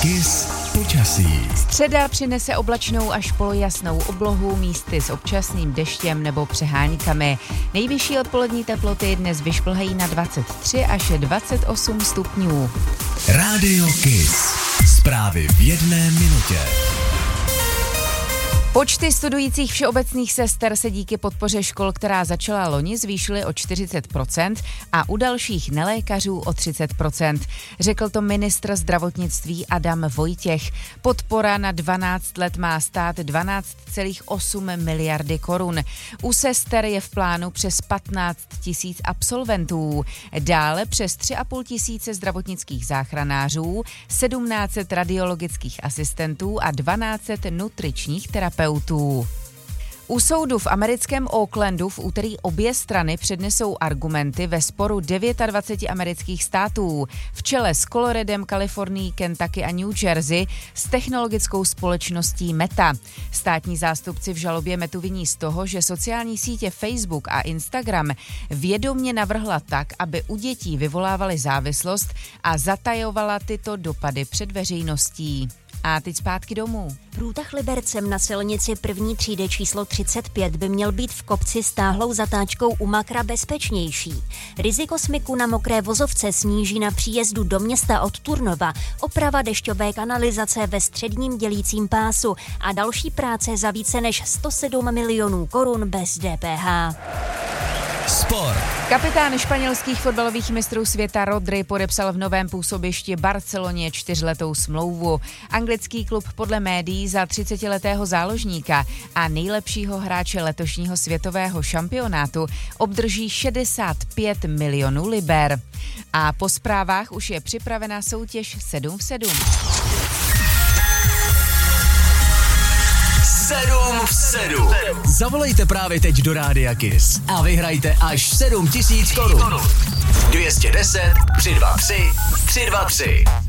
KISS počasí. Středa přinese oblačnou až polojasnou oblohu, místy s občasným deštěm nebo přeháňkami. Nejvyšší odpolední teploty dnes vyšplhají na 23 až 28 stupňů. Rádio KISS. Zprávy v 1 minutě. Počty studujících všeobecných sester se díky podpoře škol, která začala loni, zvýšily o 40% a u dalších nelékařů o 30%. Řekl to ministr zdravotnictví Adam Vojtěch. Podpora na 12 let má stát 12,8 miliardy korun. U sester je v plánu přes 15 000 absolventů. Dále přes 3,5 tisíce zdravotnických záchranářů, 1700 radiologických asistentů a 1200 nutričních terapeutů. U soudu v americkém Oaklandu v úterý obě strany přednesou argumenty ve sporu 29 amerických států, v čele s Coloradem, Kalifornií, Kentucky a New Jersey s technologickou společností Meta. Státní zástupci v žalobě Metu viní z toho, že sociální sítě Facebook a Instagram vědomě navrhla tak, aby u dětí vyvolávaly závislost a zatajovala tyto dopady před veřejností. A teď zpátky domů. Průtah Libercem na silnici první třídy číslo 35 by měl být v kopci s táhlou zatáčkou u Makra bezpečnější. Riziko smyku na mokré vozovce sníží na příjezdu do města od Turnova, oprava dešťové kanalizace ve středním dělícím pásu a další práce za více než 107 milionů korun bez DPH. Sport. Kapitán španělských fotbalových mistrů světa Rodri podepsal v novém působišti Barceloně 4letou smlouvu. Anglický klub podle médií za 30letého záložníka a nejlepšího hráče letošního světového šampionátu obdrží 65 milionů liber. A po zprávách už je připravena soutěž 7 v 7. 7 v 7. Zavolejte právě teď do Rádia KISS a vyhrajte až 7 000 korun. 210 323 323.